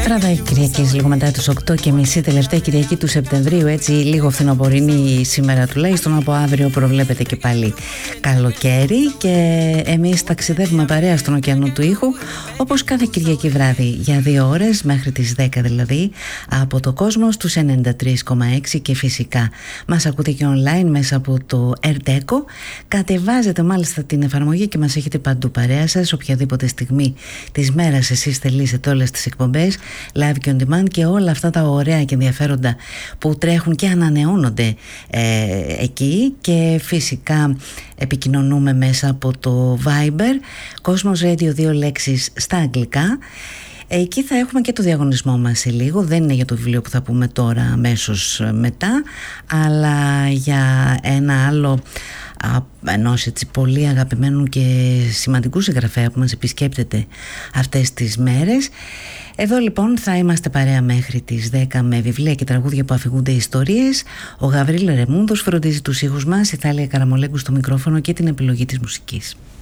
Τετράδα Κυριακής, λίγο μετά τους 8:30, τελευταία Κυριακή του Σεπτεμβρίου, έτσι λίγο φθινοπορεινή σήμερα τουλάχιστον. Από αύριο προβλέπεται και πάλι καλοκαίρι και εμείς ταξιδεύουμε παρέα στον ωκεανό του ήχου, όπως κάθε Κυριακή βράδυ, για 2 ώρες μέχρι τις 10 δηλαδή, από το κόσμο στους 93,6 και φυσικά μας ακούτε και online μέσα από το Erdeco. Κατεβάζετε μάλιστα την εφαρμογή και μας έχετε παντού παρέα σας, οποιαδήποτε στιγμή της μέρας εσείς θελήσετε όλες τις εκπομπές live και on demand και όλα αυτά τα ωραία και ενδιαφέροντα που τρέχουν και ανανεώνονται εκεί. Και φυσικά επικοινωνούμε μέσα από το Viber Κόσμος Radio, 2 λέξεις στα αγγλικά. Εκεί θα έχουμε και το διαγωνισμό μας σε λίγο. Δεν είναι για το βιβλίο που θα πούμε τώρα αμέσως μετά, αλλά για ένα άλλο ενός έτσι πολύ αγαπημένου και σημαντικού συγγραφέα που μας επισκέπτεται αυτές τις μέρες. Εδώ λοιπόν θα είμαστε παρέα μέχρι τις 10 με βιβλία και τραγούδια που αφηγούνται ιστορίες. Ο Γαβρίλ Ρεμούντος φροντίζει τους ήχους μας, η Θάλια Καραμολέγκου στο μικρόφωνο και την επιλογή της μουσικής.